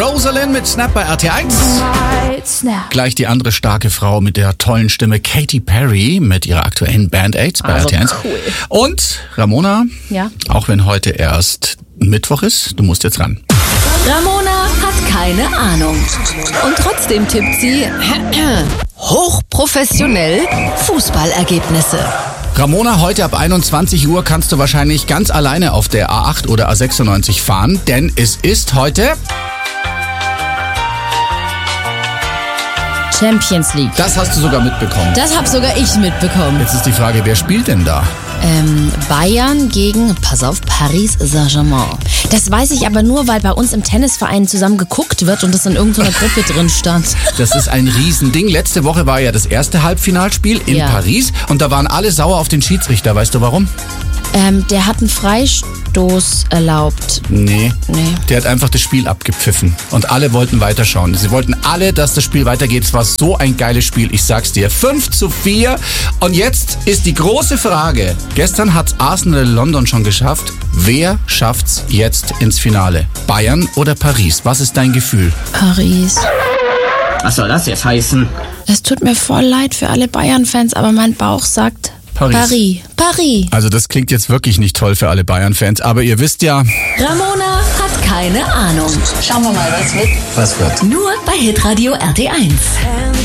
Rosalind mit Snap bei RT1. Gleich die andere starke Frau mit der tollen Stimme, Katy Perry, mit ihrer aktuellen Band Aids bei RT1. Cool. Und Ramona, ja? Auch wenn heute erst Mittwoch ist, du musst jetzt ran. Ramona hat keine Ahnung. Und trotzdem tippt sie hochprofessionell Fußballergebnisse. Ramona, heute ab 21 Uhr kannst du wahrscheinlich ganz alleine auf der A8 oder A96 fahren, denn es ist heute Champions League. Das hast du sogar mitbekommen. Das hab sogar ich mitbekommen. Jetzt ist die Frage, wer spielt denn da? Bayern gegen, pass auf, Paris Saint-Germain. Das weiß ich aber nur, weil bei uns im Tennisverein zusammen geguckt wird und das in irgendeiner Gruppe drin stand. Das ist ein Riesending. Letzte Woche war ja das erste Halbfinalspiel in Paris und da waren alle sauer auf den Schiedsrichter. Weißt du warum? Der hat einen Freistoß erlaubt. Nee. Der hat einfach das Spiel abgepfiffen und alle wollten weiterschauen. Sie wollten alle, dass das Spiel weitergeht. Es war so ein geiles Spiel, ich sag's dir. 5-4 und jetzt ist die große Frage. Gestern hat's Arsenal London schon geschafft. Wer schafft's jetzt ins Finale? Bayern oder Paris? Was ist dein Gefühl? Paris. Was soll das jetzt heißen? Es tut mir voll leid für alle Bayern-Fans, aber mein Bauch sagt Paris. Also das klingt jetzt wirklich nicht toll für alle Bayern-Fans, aber ihr wisst ja... Ramona hat keine Ahnung. Schauen wir mal, was wird. Nur bei Hitradio RT1.